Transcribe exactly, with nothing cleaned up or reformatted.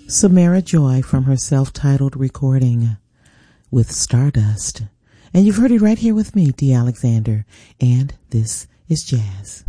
Samara Joy from her self-titled recording with Stardust. And you've heard it right here with me, Dee Alexander. And this is Jazz.